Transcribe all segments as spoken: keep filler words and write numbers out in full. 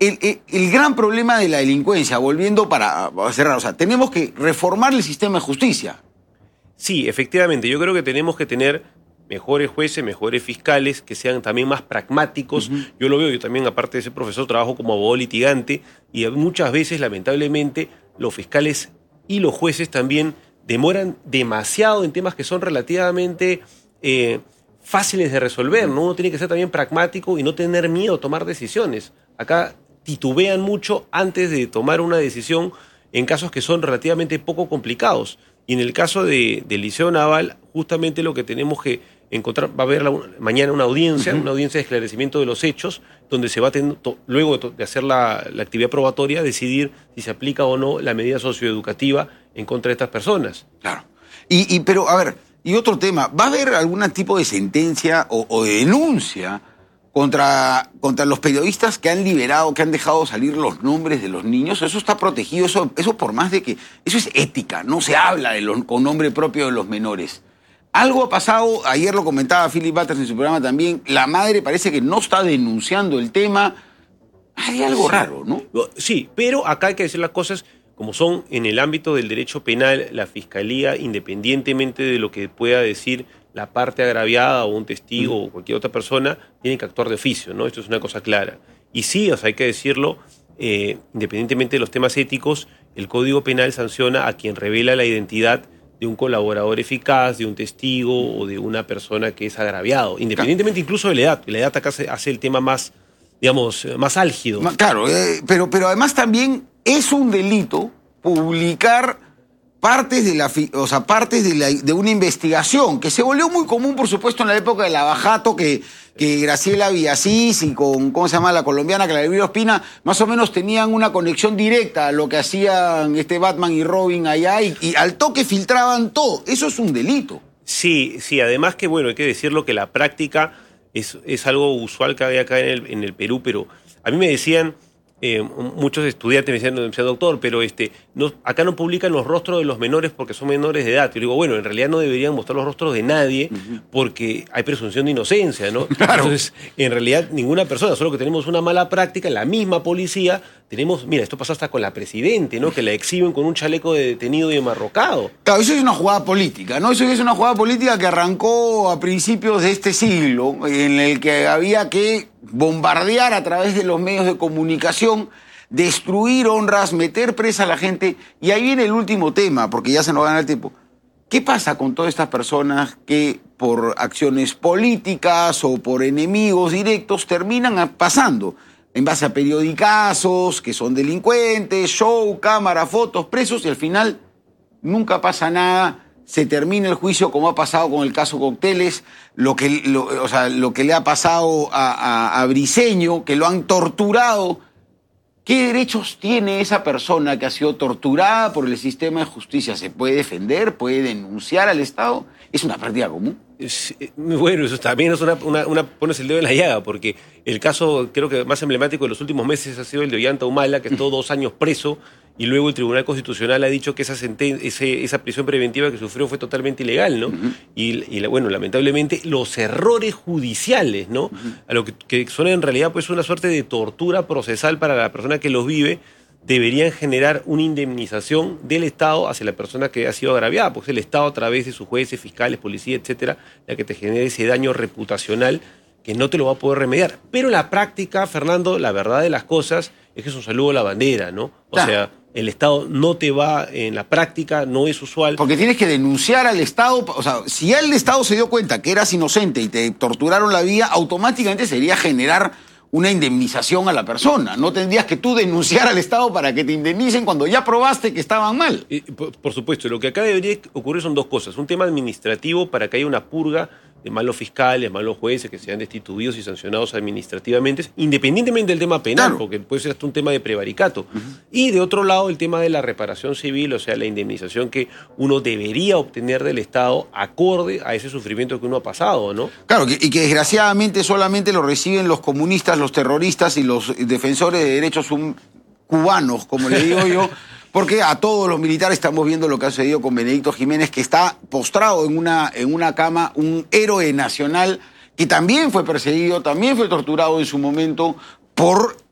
el, el, el gran problema de la delincuencia, volviendo para, para cerrar, o sea, tenemos que reformar el sistema de justicia. Sí, efectivamente, yo creo que tenemos que tener mejores jueces, mejores fiscales, que sean también más pragmáticos. Uh-huh. Yo lo veo, yo también, aparte de ser profesor, trabajo como abogado litigante, y muchas veces, lamentablemente, los fiscales y los jueces también demoran demasiado en temas que son relativamente eh, fáciles de resolver, ¿no? Uno tiene que ser también pragmático y no tener miedo a tomar decisiones. Acá titubean mucho antes de tomar una decisión en casos que son relativamente poco complicados. Y en el caso de, del Liceo Naval, justamente lo que tenemos que encontrar, va a haber la, mañana una audiencia, uh-huh. una audiencia de esclarecimiento de los hechos, donde se va a tener, to, luego de hacer la, la actividad probatoria, decidir si se aplica o no la medida socioeducativa en contra de estas personas. Claro. Y, y pero, a ver, y otro tema, ¿va a haber algún tipo de sentencia o, o de denuncia contra, contra los periodistas que han liberado, que han dejado salir los nombres de los niños? Eso está protegido, eso, eso por más de que... Eso es ética, no se habla de los, con nombre propio de los menores. Algo ha pasado, ayer lo comentaba Philip Butters en su programa también, la madre parece que no está denunciando el tema. Hay algo raro, ¿no? Sí, pero acá hay que decir las cosas como son en el ámbito del derecho penal. La Fiscalía, independientemente de lo que pueda decir la parte agraviada o un testigo mm. o cualquier otra persona, tiene que actuar de oficio, ¿no? Esto es una cosa clara. Y sí, o sea, hay que decirlo, eh, independientemente de los temas éticos, el Código Penal sanciona a quien revela la identidad de un colaborador eficaz, de un testigo o de una persona que es agraviado, independientemente incluso de la edad. La edad acá hace, hace el tema más, digamos, más álgido. Claro, eh, pero, pero además también es un delito publicar partes de la, o sea, partes de, la, de una investigación que se volvió muy común, por supuesto, en la época de Lavajato, que, que Graciela Villasís y con, ¿cómo se llama?, la colombiana Claribel Ospina, más o menos tenían una conexión directa a lo que hacían este Batman y Robin allá, y, y al toque filtraban todo. Eso es un delito. Sí, sí, además que, bueno, hay que decirlo que la práctica es, es algo usual que hay acá en el, en el Perú, pero a mí me decían... Eh, muchos estudiantes me decían, decían doctor, pero este, no, acá no publican los rostros de los menores porque son menores de edad. Yo digo, bueno, en realidad no deberían mostrar los rostros de nadie porque hay presunción de inocencia, ¿no? Claro. Entonces, en realidad, ninguna persona, solo que tenemos una mala práctica, la misma policía, tenemos, mira, esto pasa hasta con la presidente, ¿no? Que la exhiben con un chaleco de detenido y enmarrocado. Claro, eso es una jugada política, ¿no? Eso es una jugada política que arrancó a principios de este siglo, en el que había que bombardear a través de los medios de comunicación, destruir honras, meter presa a la gente. Y ahí viene el último tema, porque ya se nos gana el tiempo. ¿Qué pasa con todas estas personas que por acciones políticas o por enemigos directos terminan pasando en base a periodicazos, que son delincuentes, show, cámara, fotos, presos, y al final nunca pasa nada? Se termina el juicio, como ha pasado con el caso Cocteles, lo que, lo, o sea, lo que le ha pasado a, a, a Briceño, que lo han torturado. ¿Qué derechos tiene esa persona que ha sido torturada por el sistema de justicia? ¿Se puede defender? ¿Puede denunciar al Estado? ¿Es una práctica común? Es, bueno, eso también es una, una, una... pones el dedo en la llaga, porque el caso creo que más emblemático de los últimos meses ha sido el de Ollanta Humala, que estuvo dos años preso, y luego el Tribunal Constitucional ha dicho que esa, senten ese, esa prisión preventiva que sufrió fue totalmente ilegal, ¿no? Uh-huh. Y, y bueno, lamentablemente, los errores judiciales, ¿no? Uh-huh. A lo que, que son en realidad pues una suerte de tortura procesal para la persona que los vive, deberían generar una indemnización del Estado hacia la persona que ha sido agraviada, porque es el Estado a través de sus jueces, fiscales, policía, etcétera, la que te genera ese daño reputacional que no te lo va a poder remediar. Pero en la práctica, Fernando, la verdad de las cosas es que es un saludo a la bandera, ¿no? O ah. sea, el Estado no te va, en la práctica no es usual. Porque tienes que denunciar al Estado, o sea, si ya el Estado se dio cuenta que eras inocente y te torturaron la vida, automáticamente sería generar una indemnización a la persona. No tendrías que tú denunciar al Estado para que te indemnicen cuando ya probaste que estaban mal. Eh, por, por supuesto, lo que acá debería ocurrir son dos cosas. Un tema administrativo para que haya una purga de malos fiscales, malos jueces que sean destituidos y sancionados administrativamente, independientemente del tema penal, claro, porque puede ser hasta un tema de prevaricato. Uh-huh. Y de otro lado, el tema de la reparación civil, o sea, la indemnización que uno debería obtener del Estado acorde a ese sufrimiento que uno ha pasado, ¿no? Claro, y que desgraciadamente solamente lo reciben los comunistas, los terroristas y los defensores de derechos cubanos, como le digo yo, porque a todos los militares estamos viendo lo que ha sucedido con Benedicto Jiménez, que está postrado en una, en una cama, un héroe nacional que también fue perseguido, también fue torturado en su momento por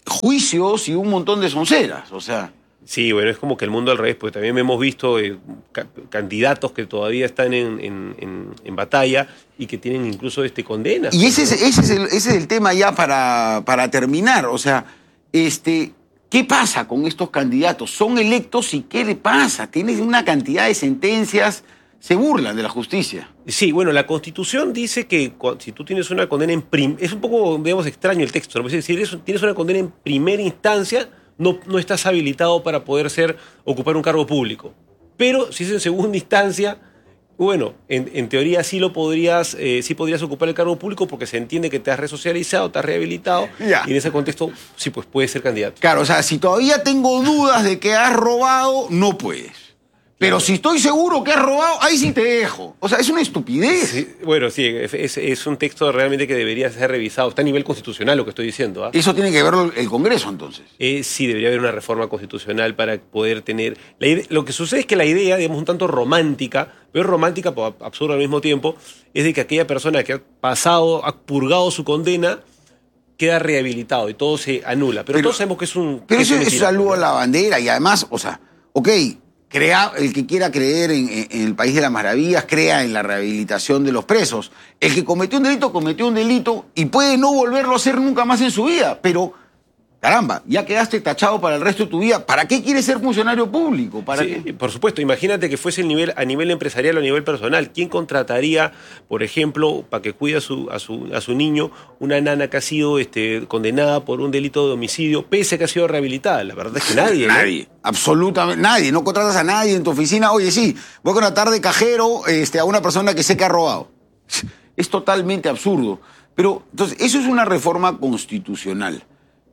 juicios y un montón de sonceras, o sea... Sí, bueno, es como que el mundo al revés, porque también hemos visto eh, ca candidatos que todavía están en, en, en, en batalla y que tienen incluso este, condenas. Y ese es, ese es, el, ese es el tema ya para, para terminar, o sea, este, ¿qué pasa con estos candidatos? Son electos y ¿qué le pasa? Tienen una cantidad de sentencias, se burlan de la justicia. Sí, bueno, la Constitución dice que si tú tienes una condena en... Prim es un poco, digamos, extraño el texto, ¿no? Es decir, si tienes una condena en primera instancia... No, no estás habilitado para poder ser, ocupar un cargo público. Pero si es en segunda instancia, bueno, en, en teoría sí lo podrías, eh, sí podrías ocupar el cargo público porque se entiende que te has resocializado, te has rehabilitado, ya. Y en ese contexto sí, pues puedes ser candidato. Claro, o sea, si todavía tengo dudas de que has robado, no puedes. Pero si estoy seguro que has robado, ahí sí te dejo. O sea, es una estupidez. Sí, bueno, sí, es, es un texto realmente que debería ser revisado. Está a nivel constitucional lo que estoy diciendo. ¿eh? Eso tiene que verlo el Congreso, entonces. Eh, sí, debería haber una reforma constitucional para poder tener... La idea, lo que sucede es que la idea, digamos, un tanto romántica, pero romántica, pero absurda al mismo tiempo, es de que aquella persona que ha pasado, ha purgado su condena, queda rehabilitado y todo se anula. Pero, pero todos sabemos que es un... Pero que eso es es saludo a la bandera y además, o sea, ok... Crea, el que quiera creer en, en el país de las maravillas, crea en la rehabilitación de los presos. El que cometió un delito, cometió un delito y puede no volverlo a hacer nunca más en su vida. Pero, caramba, ya quedaste tachado para el resto de tu vida. ¿Para qué quieres ser funcionario público? ¿Para sí, qué? Por supuesto, imagínate que fuese el nivel, a nivel empresarial o a nivel personal. ¿Quién contrataría, por ejemplo, para que cuide a su, a su, a su niño, una nana que ha sido este, condenada por un delito de homicidio, pese a que ha sido rehabilitada? La verdad es que nadie. Nadie, ¿no? Absolutamente nadie. No contratas a nadie en tu oficina. Oye, sí, voy a contratar de cajero este, a una persona que sé que ha robado. Es totalmente absurdo. Pero, entonces, eso es una reforma constitucional.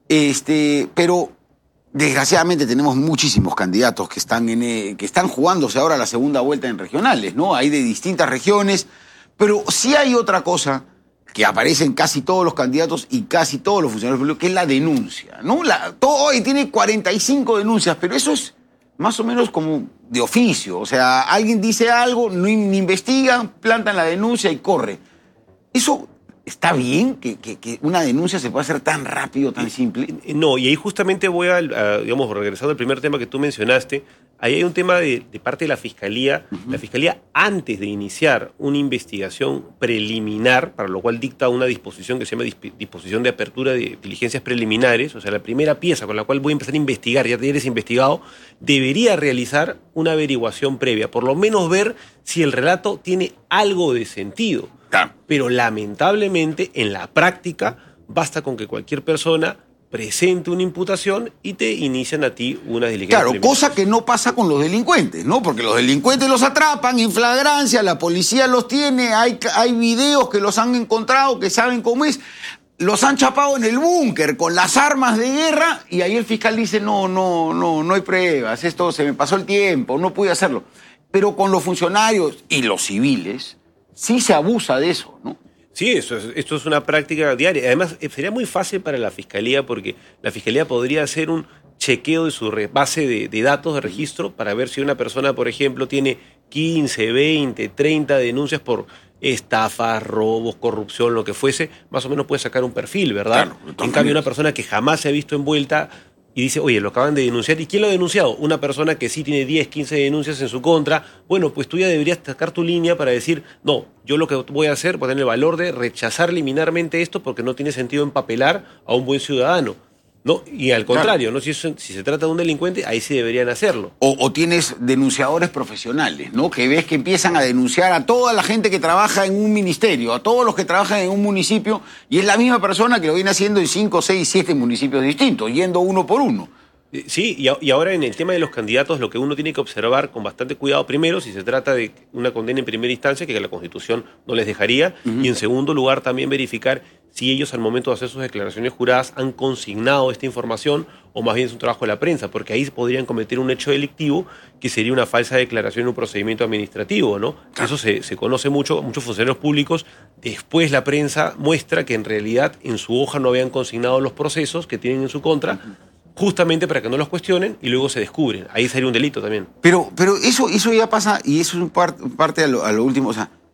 Este, pero desgraciadamente tenemos muchísimos candidatos que están, en, que están jugándose ahora la segunda vuelta en regionales, ¿no? Hay de distintas regiones, pero sí hay otra cosa que aparece en casi todos los candidatos y casi todos los funcionarios públicos, que es la denuncia, ¿no? La, todo hoy tiene cuarenta y cinco denuncias, pero eso es más o menos como de oficio. O sea, alguien dice algo, no investigan, plantan la denuncia y corre. Eso... ¿Está bien que, que, que una denuncia se pueda hacer tan rápido, tan simple? No, y ahí justamente voy a, a digamos, regresando al primer tema que tú mencionaste, ahí hay un tema de, de parte de la Fiscalía. Uh-huh. La Fiscalía, antes de iniciar una investigación preliminar, para lo cual dicta una disposición que se llama disposición de apertura de diligencias preliminares, o sea, la primera pieza con la cual voy a empezar a investigar, ya eres investigado, debería realizar una averiguación previa, por lo menos ver si el relato tiene algo de sentido. Claro. Pero lamentablemente, en la práctica, basta con que cualquier persona presente una imputación y te inician a ti una diligencia. Claro, cosa que no pasa con los delincuentes, ¿no? Porque los delincuentes los atrapan en flagrancia, la policía los tiene, hay, hay videos que los han encontrado, que saben cómo es, los han chapado en el búnker con las armas de guerra y ahí el fiscal dice, no, no, no, no hay pruebas, esto se me pasó el tiempo, no pude hacerlo. Pero con los funcionarios y los civiles... sí se abusa de eso, ¿no? Sí, eso es, esto es una práctica diaria. Además, sería muy fácil para la Fiscalía porque la Fiscalía podría hacer un chequeo de su base de, de datos de registro para ver si una persona, por ejemplo, tiene quince, veinte, treinta denuncias por estafas, robos, corrupción, lo que fuese, más o menos puede sacar un perfil, ¿verdad? Claro, en cambio, una persona que jamás se ha visto envuelta... y dice, oye, lo acaban de denunciar. ¿Y quién lo ha denunciado? Una persona que sí tiene diez, quince denuncias en su contra. Bueno, pues tú ya deberías sacar tu línea para decir, no, yo lo que voy a hacer, voy a tener el valor de rechazar liminarmente esto porque no tiene sentido empapelar a un buen ciudadano. ¿No? Y al contrario, claro. ¿no? Si, eso, si se trata de un delincuente, ahí sí deberían hacerlo. O, o tienes denunciadores profesionales, ¿no? Que ves que empiezan a denunciar a toda la gente que trabaja en un ministerio, a todos los que trabajan en un municipio, y es la misma persona que lo viene haciendo en cinco, seis, siete municipios distintos, yendo uno por uno. Sí, y, y ahora en el tema de los candidatos, lo que uno tiene que observar con bastante cuidado, primero, si se trata de una condena en primera instancia, que la Constitución no les dejaría, uh-huh. y en segundo lugar, también verificar si ellos al momento de hacer sus declaraciones juradas han consignado esta información o más bien es un trabajo de la prensa, porque ahí podrían cometer un hecho delictivo que sería una falsa declaración en un procedimiento administrativo, ¿no? Eso se, se conoce mucho, muchos funcionarios públicos. Después la prensa muestra que en realidad en su hoja no habían consignado los procesos que tienen en su contra, uh-huh. justamente para que no los cuestionen y luego se descubren. Ahí sería un delito también. Pero, pero eso, eso ya pasa, y eso es parte, parte a, lo, a lo último. O sea,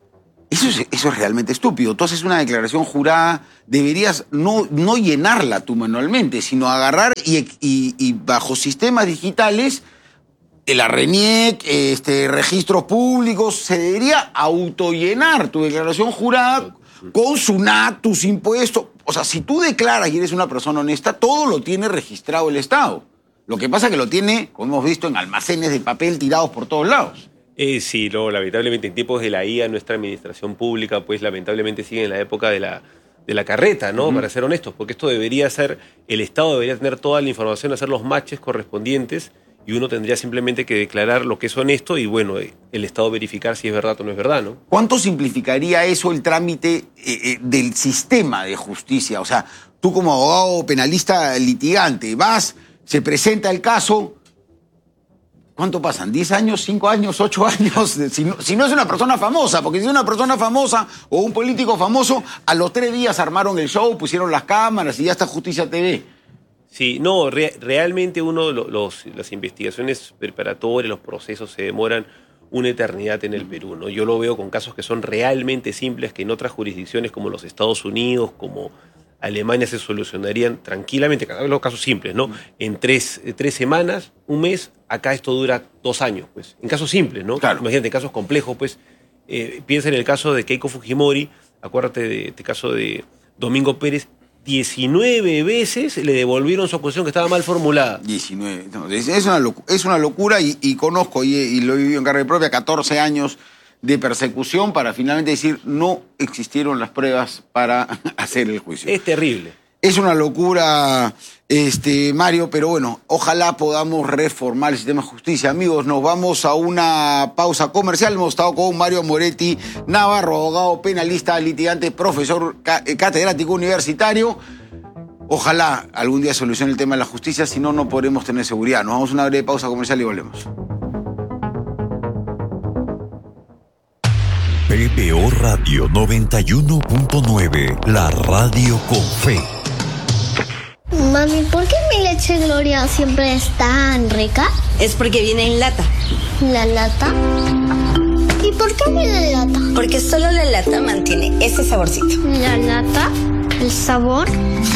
Eso es, eso es realmente estúpido. Tú haces una declaración jurada, deberías no, no llenarla tú manualmente, sino agarrar y, y, y bajo sistemas digitales, la RENIEC, este, registros públicos, se debería autollenar tu declaración jurada con SUNAT, tus impuestos. O sea, si tú declaras y eres una persona honesta, todo lo tiene registrado el Estado. Lo que pasa es que lo tiene, como hemos visto, en almacenes de papel tirados por todos lados. Eh, sí, no, lamentablemente en tiempos de la I A nuestra administración pública pues lamentablemente sigue en la época de la, de la carreta, ¿no? Uh-huh. Para ser honestos, porque esto debería ser, el Estado debería tener toda la información, hacer los matches correspondientes y uno tendría simplemente que declarar lo que es honesto y bueno, el Estado verificar si es verdad o no es verdad, ¿no? ¿Cuánto simplificaría eso el trámite eh, eh, del sistema de justicia? O sea, tú como abogado penalista litigante vas, se presenta el caso... ¿Cuánto pasan? ¿diez años? ¿cinco años? ¿ocho años? Si no, si no es una persona famosa, porque si es una persona famosa o un político famoso, a los tres días armaron el show, pusieron las cámaras y ya está Justicia T V. Sí, no, re, realmente uno, los, las investigaciones preparatorias, los procesos se demoran una eternidad en el Perú, ¿no? Yo lo veo con casos que son realmente simples, que en otras jurisdicciones como los Estados Unidos, como Alemania, se solucionarían tranquilamente, cada vez los casos simples, ¿no? En tres, tres semanas, un mes, acá esto dura dos años, pues. En casos simples, ¿no? Claro. Imagínate, en casos complejos, pues, eh, piensa en el caso de Keiko Fujimori, acuérdate de este caso de Domingo Pérez, diecinueve veces le devolvieron su acusación que estaba mal formulada. diecinueve. No, es, es, una locura, es una locura y, y conozco, y, y lo he vivido en carne propia, catorce años de persecución para finalmente decir no existieron las pruebas para hacer el juicio. Es terrible. Es una locura, este, Mario, pero bueno, ojalá podamos reformar el sistema de justicia. Amigos, nos vamos a una pausa comercial. Hemos estado con Mario Moretti Navarro, abogado penalista, litigante, profesor catedrático universitario. Ojalá algún día solucione el tema de la justicia, si no, no podremos tener seguridad. Nos vamos a una breve pausa comercial y volvemos. P B O Radio noventa y uno punto nueve, la radio con fe. Mami, ¿por qué mi leche Gloria siempre es tan rica? Es porque viene en lata. ¿La lata? ¿Y por qué viene en lata? Porque solo la lata mantiene ese saborcito. ¿La lata? ¿El sabor?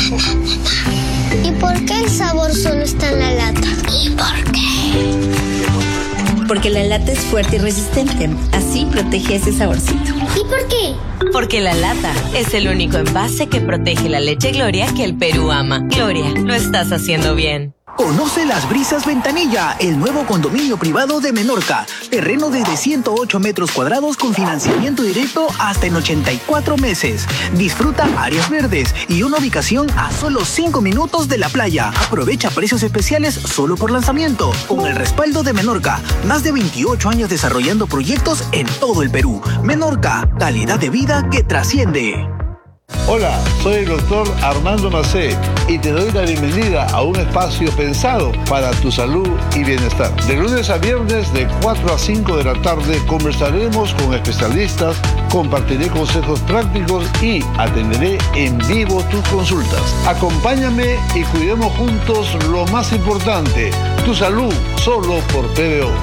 ¿Y por qué el sabor solo está en la lata? ¿Y por qué? Porque la lata es fuerte y resistente. Así protege ese saborcito. ¿Y por qué? Porque la lata es el único envase que protege la leche Gloria que el Perú ama. Gloria, lo estás haciendo bien. Conoce Las Brisas Ventanilla, el nuevo condominio privado de Menorca. Terreno desde ciento ocho metros cuadrados con financiamiento directo hasta en ochenta y cuatro meses. Disfruta áreas verdes y una ubicación a solo cinco minutos de la playa. Aprovecha precios especiales solo por lanzamiento. Con el respaldo de Menorca, más de veintiocho años desarrollando proyectos en todo el Perú. Menorca, calidad de vida que trasciende. Hola, soy el doctor Armando Macé y te doy la bienvenida a un espacio pensado para tu salud y bienestar. De lunes a viernes de cuatro a cinco de la tarde conversaremos con especialistas, compartiré consejos prácticos y atenderé en vivo tus consultas. Acompáñame y cuidemos juntos lo más importante, tu salud, solo por P B O.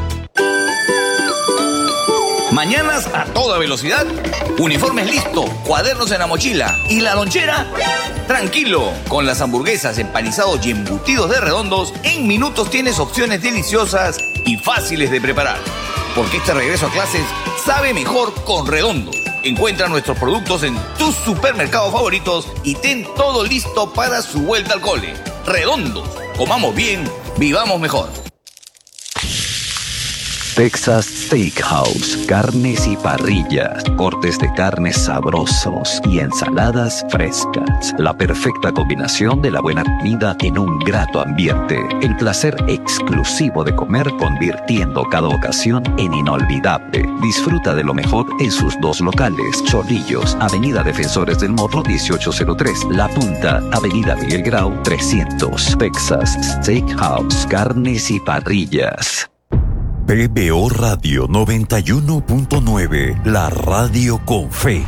Mañanas a toda velocidad, uniformes listo, cuadernos en la mochila y la lonchera. Tranquilo, con las hamburguesas, empanizados y embutidos de Redondos, en minutos tienes opciones deliciosas y fáciles de preparar. Porque este regreso a clases sabe mejor con Redondos. Encuentra nuestros productos en tus supermercados favoritos y ten todo listo para su vuelta al cole. Redondos, comamos bien, vivamos mejor. Texas Steakhouse, carnes y parrillas, cortes de carnes sabrosos y ensaladas frescas. La perfecta combinación de la buena comida en un grato ambiente. El placer exclusivo de comer convirtiendo cada ocasión en inolvidable. Disfruta de lo mejor en sus dos locales. Chorrillos, Avenida Defensores del Morro dieciocho cero tres. La Punta, Avenida Miguel Grau trescientos. Texas Steakhouse, carnes y parrillas. P B O Radio noventa y uno punto nueve, la radio con fe.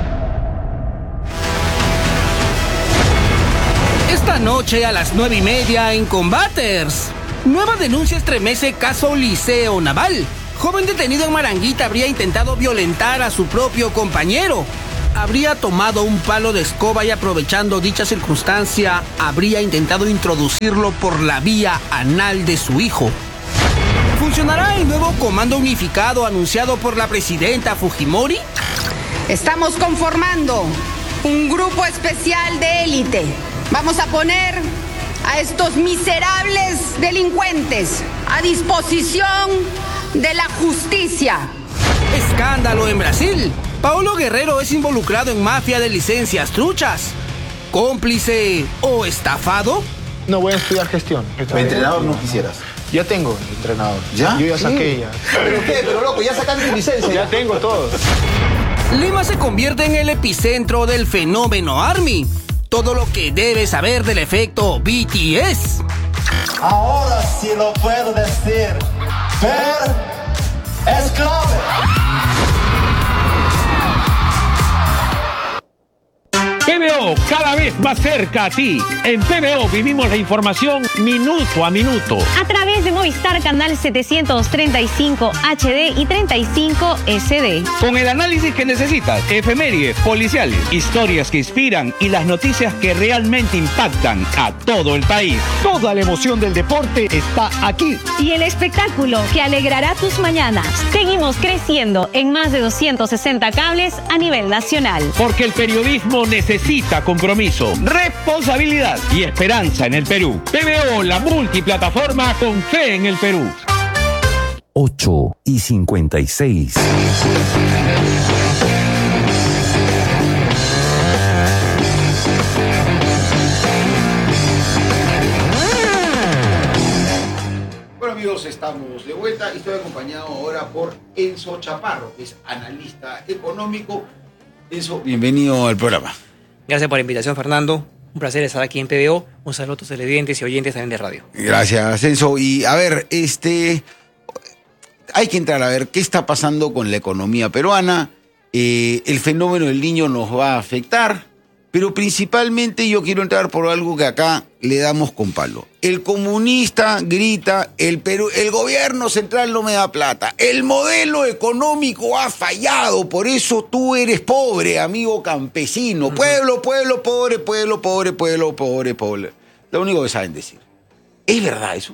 Esta noche a las nueve y media en Combaters. Nueva denuncia estremece caso Liceo Naval. Joven detenido en Maranguita habría intentado violentar a su propio compañero. Habría tomado un palo de escoba y aprovechando dicha circunstancia, habría intentado introducirlo por la vía anal de su hijo. ¿Funcionará el nuevo comando unificado anunciado por la presidenta Fujimori? Estamos conformando un grupo especial de élite. Vamos a poner a estos miserables delincuentes a disposición de la justicia. Escándalo en Brasil. Paolo Guerrero es involucrado en mafia de licencias truchas. ¿Cómplice o estafado? No, voy a estudiar gestión. ¿Entrenador no quisieras? Ya tengo entrenador. ¿Ya? Yo ya saqué ¿Sí? ya. ¿Pero qué? Pero loco, ya sacaste tu licencia. Ya tengo todo. Lima se convierte en el epicentro del fenómeno ARMY. Todo lo que debes saber del efecto B T S. Ahora sí lo puedo decir. Ver es clave. P B O, cada vez más cerca a ti. En P B O vivimos la información minuto a minuto. A través de Movistar Canal setecientos treinta y cinco H D y treinta y cinco S D. Con el análisis que necesitas, efemérides, policiales, Historias que inspiran y las noticias que realmente impactan a todo el país. Toda la emoción del deporte está aquí. Y el espectáculo que alegrará tus mañanas. Seguimos creciendo en más de doscientos sesenta cables a nivel nacional. Porque el periodismo necesita compromiso, responsabilidad y esperanza en el Perú. P B O, la multiplataforma con fe en el Perú. ocho y cincuenta y seis. Bueno amigos, estamos de vuelta y estoy acompañado ahora por Enzo Chaparro, que es analista económico. Enzo, bienvenido al programa. Gracias por la invitación, Fernando. Un placer estar aquí en P B O. Un saludo a tus televidentes y oyentes también de radio. Gracias, Enzo. Y a ver, este, hay que entrar a ver qué está pasando con la economía peruana. Eh, el fenómeno del Niño nos va a afectar, pero principalmente yo quiero entrar por algo que acá le damos con palo. El comunista grita, el Perú, el gobierno central no me da plata. El modelo económico ha fallado, por eso tú eres pobre, amigo campesino. Uh-huh. Pueblo, pueblo, pobre, pueblo, pobre, pueblo, pobre, pobre. Lo único que saben decir. ¿Es verdad eso?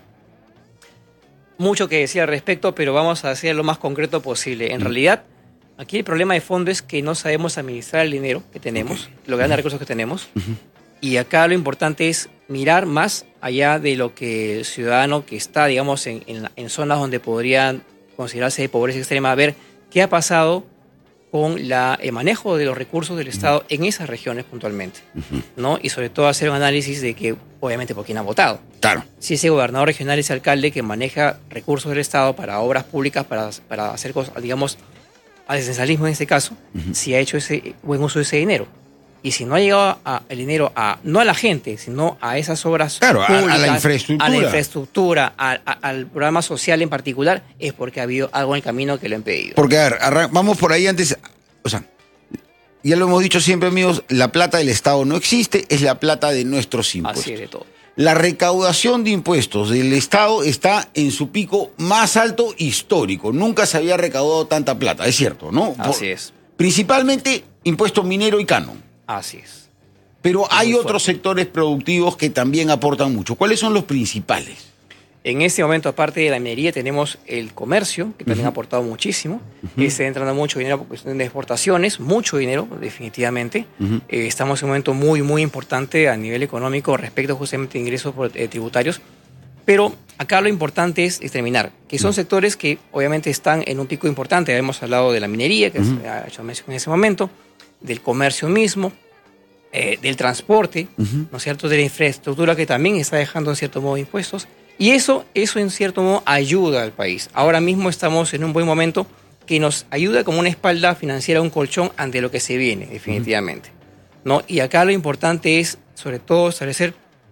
Mucho que decir al respecto, pero vamos a hacer lo más concreto posible. En uh-huh. realidad, aquí el problema de fondo es que no sabemos administrar el dinero que tenemos, okay. los grandes uh-huh. recursos que tenemos. Uh-huh. Y acá lo importante es mirar más allá de lo que el ciudadano que está, digamos, en, en, en zonas donde podrían considerarse de pobreza extrema, a ver qué ha pasado con la, el manejo de los recursos del Estado uh-huh. en esas regiones puntualmente, uh-huh. ¿no? Y sobre todo hacer un análisis de que, obviamente, por quién ha votado. Claro. Si ese gobernador regional, ese alcalde que maneja recursos del Estado para obras públicas, para, para hacer cosas, digamos, asistencialismo en este caso, uh-huh. si ha hecho ese buen uso de ese dinero. Y si no ha llegado a, el dinero a, no a la gente, sino a esas obras claro, públicas, a, a la infraestructura, a la infraestructura a, a, al programa social en particular, es porque ha habido algo en el camino que lo ha impedido. Porque, a ver, arran- vamos por ahí antes. O sea, ya lo hemos dicho siempre, amigos, la plata del Estado no existe, es la plata de nuestros impuestos. Así es de todo. La recaudación de impuestos del Estado está en su pico más alto histórico. Nunca se había recaudado tanta plata, es cierto, ¿no? Así por, es. Principalmente impuesto minero y canon. Así es. Pero hay Muy otros fuerte. sectores productivos que también aportan mucho. ¿Cuáles son los principales? En este momento, aparte de la minería, tenemos el comercio, que también uh-huh. ha aportado muchísimo. Uh-huh. Está entrando mucho dinero por cuestión de exportaciones, mucho dinero, definitivamente. Uh-huh. Eh, estamos en un momento muy, muy importante a nivel económico respecto justamente a ingresos eh, tributarios. Pero acá lo importante es determinar que son uh-huh. sectores que obviamente están en un pico importante. Hemos hablado de la minería, que uh-huh. se ha hecho mención en ese momento, del comercio mismo, eh, del transporte, uh-huh. ¿no es cierto?, de la infraestructura que también está dejando en cierto modo impuestos. Y eso, eso en cierto modo ayuda al país. Ahora mismo estamos en un buen momento que nos ayuda como una espalda financiera, un colchón ante lo que se viene, definitivamente. Uh-huh. ¿No? Y acá lo importante es, sobre todo, establecer,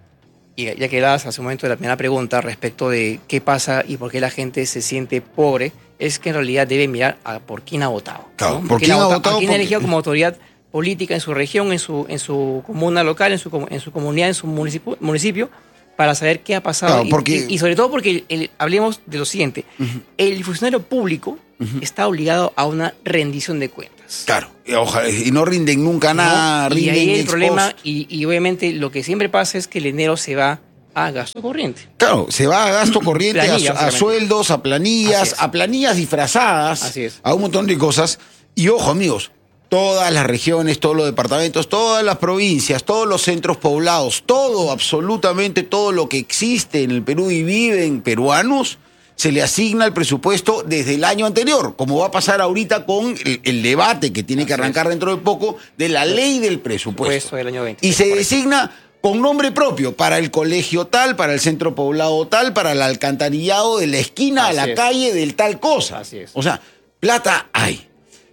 y ya que dabas hace un momento de la primera pregunta respecto de qué pasa y por qué la gente se siente pobre, es que en realidad debe mirar a por quién ha votado. Claro, ¿no? ¿por quién ha votado? ¿A quién ha elegido porque... como autoridad política en su región, en su, en su comuna local, en su, en su comunidad, en su municipio, municipio para saber qué ha pasado. Claro, y, porque- y, y sobre todo porque el- el- hablemos de lo siguiente. Uh-huh. El funcionario público uh-huh. está obligado a una rendición de cuentas. Claro, y, ojalá, y no rinden nunca nada, ¿No? Y rinden ahí el ex problema, post. y, y obviamente lo que siempre pasa es que el dinero se va a gasto corriente. Claro, se va a gasto corriente, a, Planillas, a solamente. sueldos, a planillas, Así es. a planillas disfrazadas, Así es. a un montón de cosas. Y ojo, amigos, todas las regiones, todos los departamentos, todas las provincias, todos los centros poblados, todo, absolutamente todo lo que existe en el Perú y viven peruanos, se le asigna el presupuesto desde el año anterior, como va a pasar ahorita con el, el debate que tiene que arrancar dentro de poco de la ley del presupuesto. Presupuesto del año veinte. Y se designa con nombre propio para el colegio tal, para el centro poblado tal, para el alcantarillado de la esquina Así a la es. calle del tal cosa. Así es. O sea, plata hay.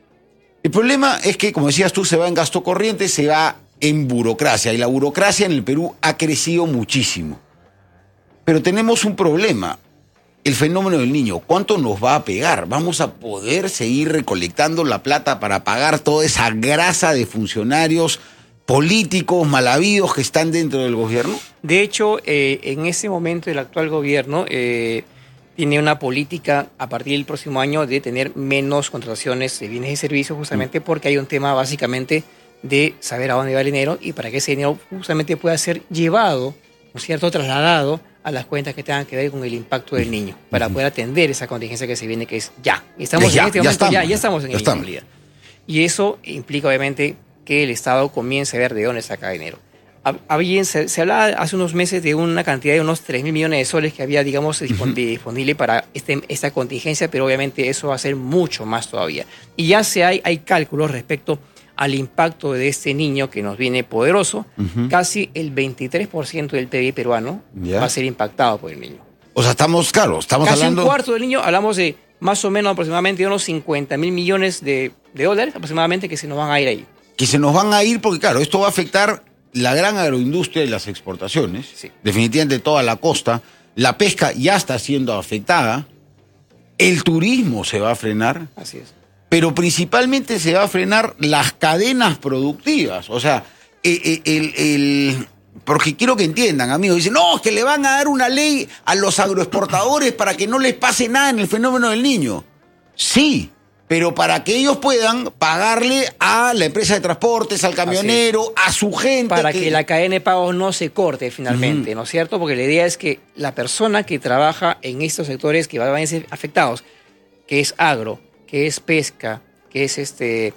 El problema es que, como decías tú, se va en gasto corriente, se va en burocracia. Y la burocracia en el Perú ha crecido muchísimo. Pero tenemos un problema. El fenómeno del niño, ¿cuánto nos va a pegar? ¿Vamos a poder seguir recolectando la plata para pagar toda esa grasa de funcionarios políticos malavidos que están dentro del gobierno? De hecho, eh, en ese momento el actual gobierno eh, tiene una política a partir del próximo año de tener menos contrataciones de bienes y servicios, justamente porque hay un tema básicamente de saber a dónde va el dinero y para que ese dinero justamente pueda ser llevado, ¿no es cierto?, trasladado a las cuentas que tengan que ver con el impacto del niño, para poder atender esa contingencia que se viene, que es ya. Estamos Ya, en este ya momento, estamos, ya, ya estamos en ya el estamos. realidad. Y eso implica obviamente que el Estado comience a ver de dónde saca dinero. Hab- había- se, se hablaba hace unos meses de una cantidad de unos tres mil millones de soles que había, digamos, dispon- disponible para este, esta contingencia, pero obviamente eso va a ser mucho más todavía. Y ya se hay, hay cálculos respecto al impacto de este niño que nos viene poderoso. Ujú. Casi el veintitrés por ciento del P I B peruano Ya. va a ser impactado por el niño. O sea, estamos, claro, estamos Casi hablando... un cuarto del niño, hablamos de más o menos aproximadamente de unos cincuenta mil millones de, de dólares aproximadamente que se nos van a ir ahí. que se nos van a ir porque, claro, esto va a afectar la gran agroindustria y las exportaciones, Sí. definitivamente toda la costa. La pesca ya está siendo afectada, el turismo se va a frenar, Así es. pero principalmente se va a frenar las cadenas productivas. O sea, eh, eh, el, el- porque quiero que entiendan, amigos, dicen, no, es que le van a dar una ley a los agroexportadores para que no les pase nada en el fenómeno del niño. Sí, pero para que ellos puedan pagarle a la empresa de transportes, al camionero, a su gente. Para que... la cadena de pagos no se corte finalmente, ¿no es cierto? Porque la idea es que la persona que trabaja en estos sectores que van a ser afectados, que es agro, que es pesca, que es este...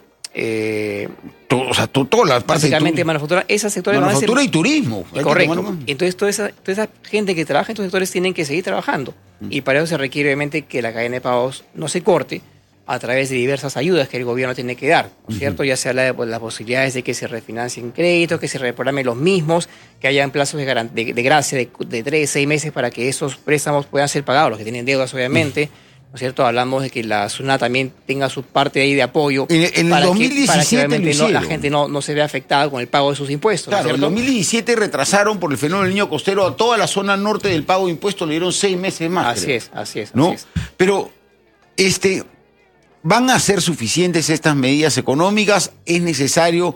Eh, Todo, o sea, to- todas las partes. básicamente tu- manufactura, esos sectores manufactura van a y turismo. Hay que Correcto. tomar- Entonces toda esa, toda esa gente que trabaja en estos sectores tienen que seguir trabajando. Y para eso se requiere obviamente que la cadena de pagos no se corte a través de diversas ayudas que el gobierno tiene que dar, ¿no es cierto? Ya se habla de pues, las posibilidades de que se refinancien créditos, que se reprogramen los mismos, que hayan plazos de, garan- de, de gracia de, de tres, seis meses para que esos préstamos puedan ser pagados, los que tienen deudas obviamente, ¿no es cierto? Hablamos de que la SUNAT también tenga su parte ahí de apoyo En- en el para, dos mil que, para que diecisiete obviamente lo no- la hicieron. gente no, no se vea afectada con el pago de sus impuestos, ¿no es Claro, en cierto? dos mil diecisiete retrasaron por el fenómeno del niño costero a toda la zona norte del pago de impuestos, le dieron seis meses más. Así creo. es, así es, ¿No? así es. Pero, este, ¿van a ser suficientes estas medidas económicas? ¿Es necesario,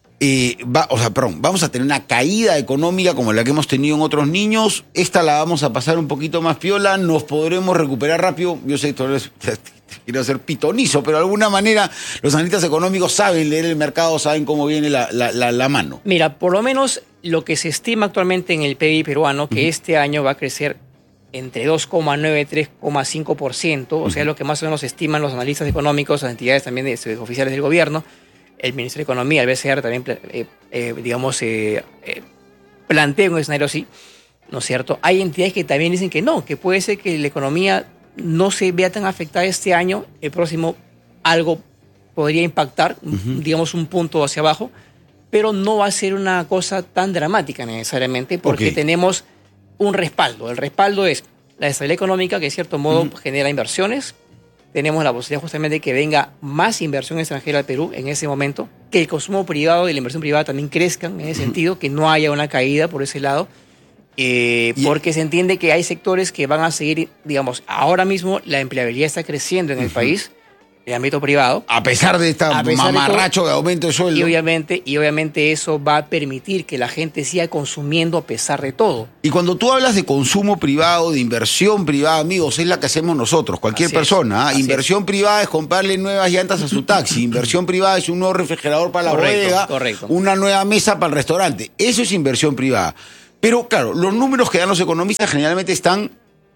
eh, va- o sea, perdón, vamos a tener una caída económica como la que hemos tenido en otros niños? Esta la vamos a pasar un poquito más piola, nos podremos recuperar rápido. Yo sé que esto es- quiero ser pitonizo, pero de alguna manera los analistas económicos saben leer el mercado, saben cómo viene la, la- la- la mano. Mira, por lo menos lo que se estima actualmente en el P I B peruano, que este año va a crecer entre dos coma nueve y tres coma cinco por ciento, o sea, lo que más o menos estiman los analistas económicos, las entidades también de, de oficiales del gobierno, el Ministerio de Economía, el B C R también, eh, eh, digamos, eh, eh, plantea un escenario así, ¿no es cierto? Hay entidades que también dicen que no, que puede ser que la economía no se vea tan afectada este año, el próximo algo podría impactar, digamos, un punto hacia abajo, pero no va a ser una cosa tan dramática necesariamente porque Ok. tenemos un respaldo. El respaldo es la estabilidad económica que de cierto modo Ujú. genera inversiones. Tenemos la posibilidad justamente de que venga más inversión extranjera al Perú en ese momento, que el consumo privado y la inversión privada también crezcan en ese sentido, que no haya una caída por ese lado, eh, porque se entiende que hay sectores que van a seguir, digamos, ahora mismo la empleabilidad está creciendo en el país, el ámbito privado. A pesar de esta mamarracho de, de aumento de sueldo. Y obviamente, y obviamente eso va a permitir que la gente siga consumiendo a pesar de todo. Y cuando tú hablas de consumo privado, de inversión privada, amigos, es la que hacemos nosotros, cualquier Así persona. es, Inversión es. privada es comprarle nuevas llantas a su taxi. Inversión privada es un nuevo refrigerador para la correcto, bodega, correcto. una nueva mesa para el restaurante. Eso es inversión privada. Pero claro, los números que dan los economistas generalmente están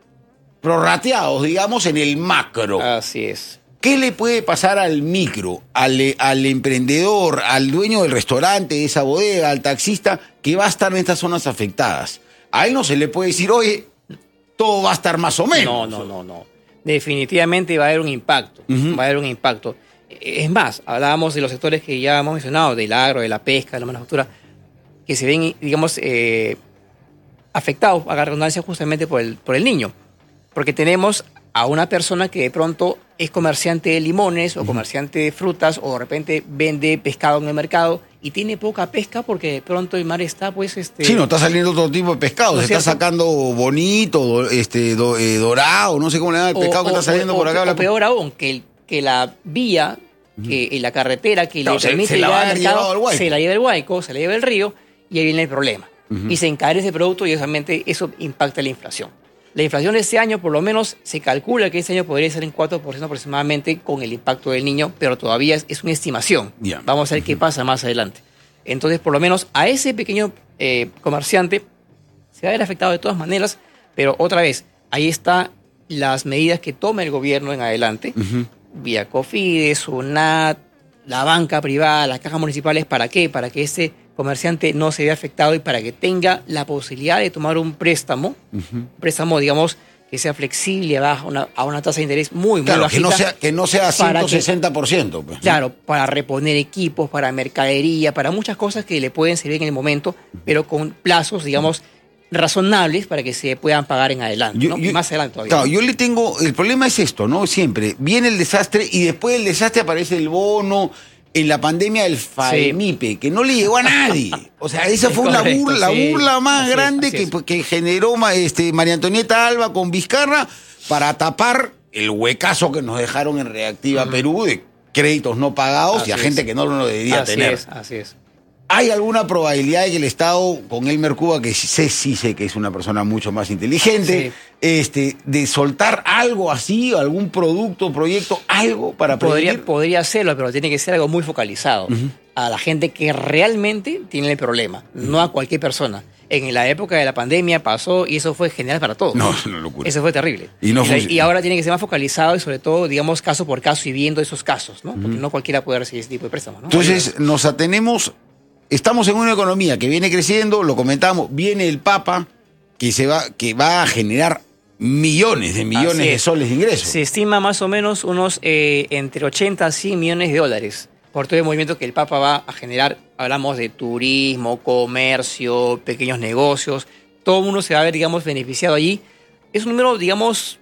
prorrateados, digamos, en el macro. Así es. ¿Qué le puede pasar al micro, al, al emprendedor, al dueño del restaurante, de esa bodega, al taxista, que va a estar en estas zonas afectadas? A él no se le puede decir, oye, todo va a estar más o menos. No, no, no, no. Definitivamente va a haber un impacto. Uh-huh. Va a haber un impacto. Es más, hablábamos de los sectores que ya hemos mencionado, del agro, de la pesca, de la manufactura, que se ven, digamos, eh, afectados, haga redundancia, justamente por el, por el niño. Porque tenemos a una persona que de pronto es comerciante de limones o comerciante de frutas o de repente vende pescado en el mercado y tiene poca pesca porque de pronto el mar está pues este... Sí, no, está saliendo otro tipo de pescado, ¿no se está sacando bonito, este, do, eh, dorado, no sé cómo le llaman el pescado o, que está saliendo o, por acá. O, o peor aún, que, el, que la vía, que uh-huh. la carretera que claro, le permite se, se llegar al mercado, al se la lleva el Guayco, se la lleva el río y ahí viene el problema. Uh-huh. Y se encarece ese producto y obviamente eso impacta la inflación. La inflación de este año, por lo menos, se calcula que este año podría ser en cuatro por ciento aproximadamente con el impacto del niño, pero todavía es, es una estimación. Yeah. Vamos a ver qué pasa más adelante. Entonces, por lo menos, a ese pequeño eh, comerciante se va a ver afectado de todas maneras, pero otra vez, ahí están las medidas que toma el gobierno en adelante, uh-huh. vía COFIDE, SUNAT, la banca privada, las cajas municipales, ¿para qué? Para que este comerciante no se vea afectado y para que tenga la posibilidad de tomar un préstamo, uh-huh. un préstamo, digamos, que sea flexible a una, a una tasa de interés muy, claro, muy bajita. Que no sea, que no sea ciento sesenta por ciento. Pues, claro, ¿no? Para reponer equipos, para mercadería, para muchas cosas que le pueden servir en el momento, pero con plazos, digamos, razonables para que se puedan pagar en adelante, yo, ¿no? yo, más adelante todavía. Claro, yo le tengo, el problema es esto, ¿no? Siempre viene el desastre y después del desastre aparece el bono. En la pandemia del FAEMIPE, sí. que no le llegó a nadie. O sea, esa fue una correcto, burla, sí. la burla más así grande es, que, que generó este, María Antonieta Alba con Vizcarra para tapar el huecazo que nos dejaron en Reactiva uh-huh. Perú de créditos no pagados así y a es. gente que no lo debería así tener. Es, así es. ¿Hay alguna probabilidad de que el Estado, con Elmer Cuba, que sé, sí sé que es una persona mucho más inteligente, sí. este, de soltar algo así, algún producto, proyecto, algo para podría, prevenir? Podría hacerlo, pero tiene que ser algo muy focalizado uh-huh. a la gente que realmente tiene el problema, uh-huh. no a cualquier persona. En la época de la pandemia pasó y eso fue general para todos. No, es una locura. Eso fue terrible. Y, no y, y ahora tiene que ser más focalizado y sobre todo, digamos, caso por caso y viendo esos casos, ¿no? Porque uh-huh. no cualquiera puede recibir ese tipo de préstamos, ¿no? Entonces, nos atenemos... Estamos en una economía que viene creciendo, lo comentamos, viene el Papa, que, se va, que va a generar millones de millones de soles de ingresos. Se estima más o menos unos eh, entre ochenta a cien millones de dólares por todo el movimiento que el Papa va a generar. Hablamos de turismo, comercio, pequeños negocios. Todo el mundo se va a ver, digamos, beneficiado allí. Es un número, digamos...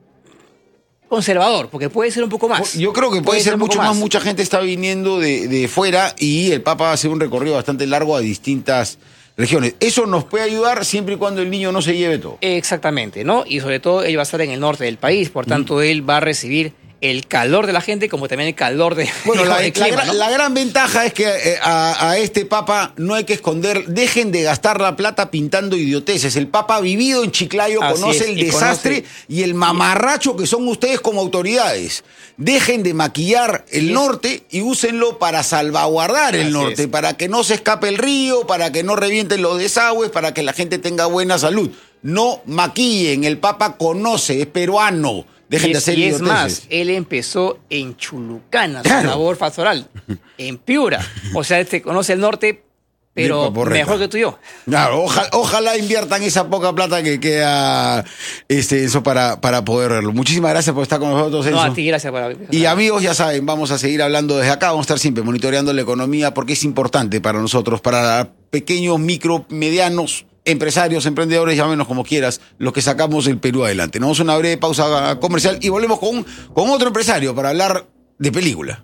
conservador, porque puede ser un poco más. Yo creo que puede, puede ser, ser mucho más. más. Mucha gente está viniendo de, de fuera y el Papa va a hacer un recorrido bastante largo a distintas regiones. Eso nos puede ayudar siempre y cuando el niño no se lleve todo. Exactamente, ¿no? Y sobre todo él va a estar en el norte del país, por tanto mm. él va a recibir el calor de la gente como también el calor de bueno la, de clima, la, ¿no? la gran ventaja es que eh, a, a este Papa no hay que esconder, dejen de gastar la plata pintando idioteces. El Papa ha vivido en Chiclayo, Así conoce es, el y desastre conoce... y el mamarracho que son ustedes como autoridades. Dejen de maquillar el norte y úsenlo para salvaguardar el Así norte, es. para que no se escape el río, para que no revienten los desagües, para que la gente tenga buena salud. No maquillen, el Papa conoce, es peruano. Dejen y de es, hacer y es idioteces. más, él empezó en Chulucana, su claro. labor pastoral, en Piura. O sea, este conoce el norte, pero mejor que tú y yo. Claro, ojalá, ojalá inviertan esa poca plata que queda este, eso para, para poder verlo. Muchísimas gracias por estar con nosotros, Enzo. No, a ti gracias por... Y amigos, ya saben, vamos a seguir hablando desde acá, vamos a estar siempre monitoreando la economía porque es importante para nosotros, para pequeños, micro, medianos, empresarios, emprendedores, llámenos como quieras, los que sacamos el Perú adelante. Nos vamos a una breve pausa comercial y volvemos con, con otro empresario para hablar de película.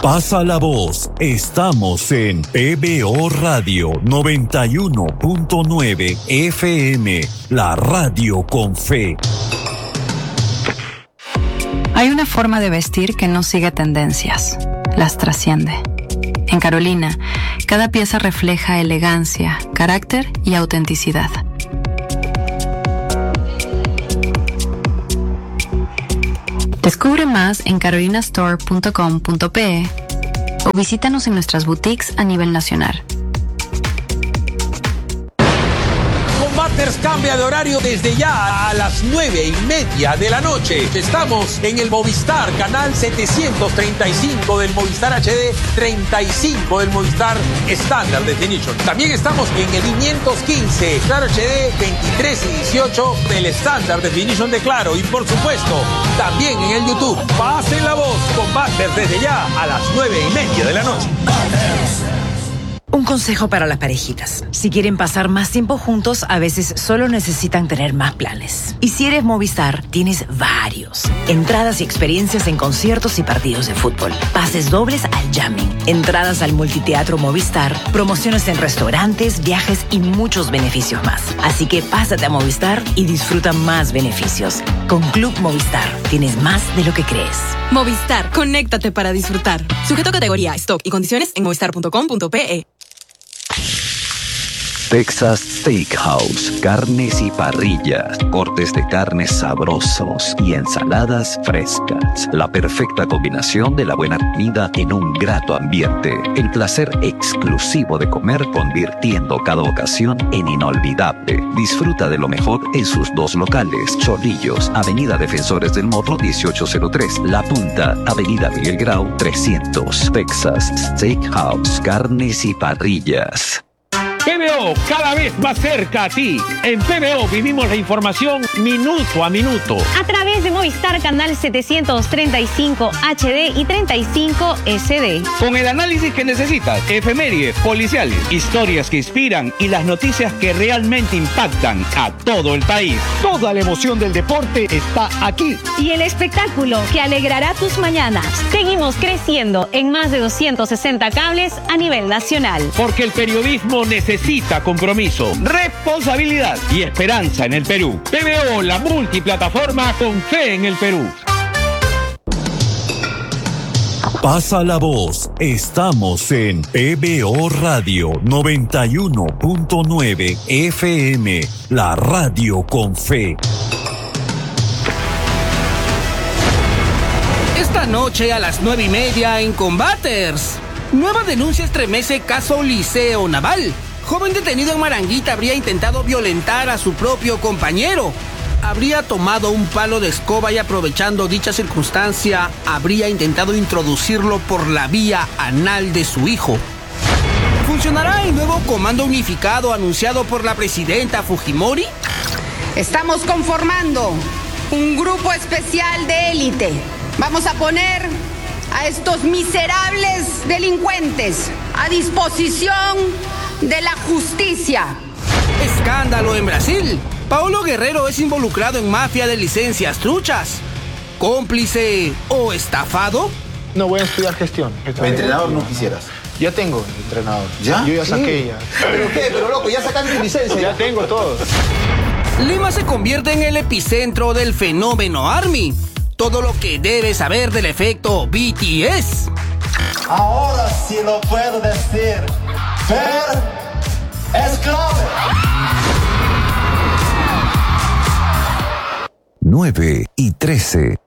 Pasa la voz. Estamos en P B O Radio noventa y uno punto nueve F M, la radio con fe. Hay una forma de vestir que no sigue tendencias, las trasciende. En Carolina, cada pieza refleja elegancia, carácter y autenticidad. Descubre más en carolina store punto com punto pe o visítanos en nuestras boutiques a nivel nacional. Combaters cambia de horario desde ya a las nueve y media de la noche. Estamos en el Movistar, canal setecientos treinta y cinco del Movistar H D, treinta y cinco del Movistar Standard Definition. También estamos en el quinientos quince, Claro H D, veintitrés y dieciocho del Standard Definition de Claro. Y por supuesto, también en el YouTube. Pasen la voz, Combaters desde ya a las nueve y media de la noche. Un consejo para las parejitas. Si quieren pasar más tiempo juntos, a veces solo necesitan tener más planes. Y si eres Movistar, tienes varios. Entradas y experiencias en conciertos y partidos de fútbol. Pases dobles al jamming. Entradas al multiteatro Movistar. Promociones en restaurantes, viajes y muchos beneficios más. Así que pásate a Movistar y disfruta más beneficios. Con Club Movistar, tienes más de lo que crees. Movistar, conéctate para disfrutar. Sujeto a categoría, stock y condiciones en movistar punto com punto pe. Texas Steakhouse, carnes y parrillas, cortes de carnes sabrosos y ensaladas frescas. La perfecta combinación de la buena comida en un grato ambiente. El placer exclusivo de comer convirtiendo cada ocasión en inolvidable. Disfruta de lo mejor en sus dos locales. Chorrillos, Avenida Defensores del Morro dieciocho cero tres. La Punta, Avenida Miguel Grau trescientos. Texas Steakhouse, carnes y parrillas. P B O, cada vez más cerca a ti. En P B O vivimos la información minuto a minuto. A través de Movistar Canal setecientos treinta y cinco H D y treinta y cinco S D. Con el análisis que necesitas, efemérides, policiales, historias que inspiran y las noticias que realmente impactan a todo el país. Toda la emoción del deporte está aquí. Y el espectáculo que alegrará tus mañanas. Seguimos creciendo en más de doscientos sesenta cables a nivel nacional. Porque el periodismo necesita Necesita compromiso, responsabilidad y esperanza en el Perú. P B O, la multiplataforma con fe en el Perú. Pasa la voz. Estamos en P B O Radio noventa y uno punto nueve F M, la radio con fe. Esta noche a las nueve y media en Combaters. Nueva denuncia estremece caso Liceo Naval. Joven detenido en Maranguita habría intentado violentar a su propio compañero. Habría tomado un palo de escoba y aprovechando dicha circunstancia, habría intentado introducirlo por la vía anal de su hijo. ¿Funcionará el nuevo comando unificado anunciado por la presidenta Fujimori? Estamos conformando un grupo especial de élite. Vamos a poner a estos miserables delincuentes a disposición de la justicia. Escándalo en Brasil. Paulo Guerrero es involucrado en mafia de licencias truchas. ¿Cómplice o estafado? No, voy a estudiar gestión. Entrenador no quisieras. Ya tengo entrenador. ¿Ya? Yo ya saqué Sí. ya. ¿Pero qué? Pero loco, ya sacaste tu licencia. Ya tengo todo. Lima se convierte en el epicentro del fenómeno ARMY. Todo lo que debes saber del efecto B T S. Ahora sí lo puedo decir. Ver es clave. nueve y trece.